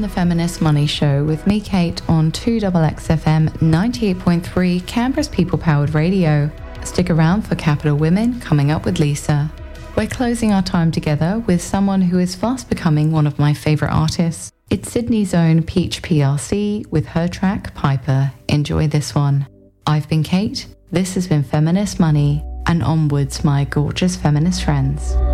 the Feminist Money Show with me, Kate, on 2XXFM 98.3, Canberra's people-powered radio. Stick around for Capital Women, coming up with Lisa. We're closing our time together with someone who is fast becoming one of my favourite artists. It's Sydney's own Peach PRC with her track Piper. Enjoy this one. I've been Kate, this has been Feminist Money, and onwards, my gorgeous feminist friends.